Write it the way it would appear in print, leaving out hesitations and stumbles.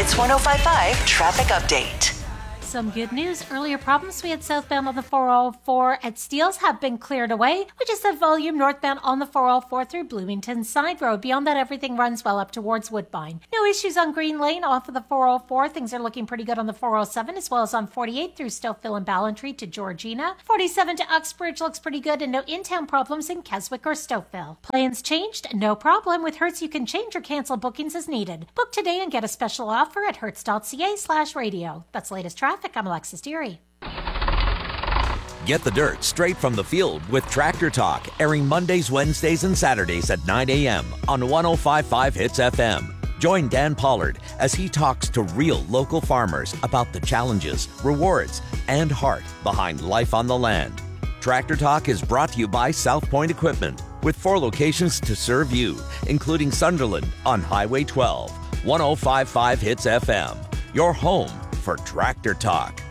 Hits 105.5 Traffic Update. Some good news. Earlier problems we had southbound on the 404 at Steeles have been cleared away. We just have volume northbound on the 404 through Bloomington Side Road. Beyond that, everything runs well up towards Woodbine. No issues on Green Lane off of the 404. Things are looking pretty good on the 407 as well as on 48 through Stouffville and Ballantree to Georgina. 47 to Uxbridge looks pretty good and no in-town problems in Keswick or Stouffville. Plans changed? No problem. With Hertz, you can change or cancel bookings as needed. Book today and get a special offer at hertz.ca/radio. That's latest traffic. I'm Alexis Deary. Get the dirt straight from the field with Tractor Talk, airing Mondays, Wednesdays, and Saturdays at 9 a.m. on 105.5 Hits FM. Join Dan Pollard as he talks to real local farmers about the challenges, rewards, and heart behind life on the land. Tractor Talk is brought to you by South Point Equipment, with 4 locations to serve you, including Sunderland on Highway 12. 105.5 Hits FM, your home for Tractor Talk.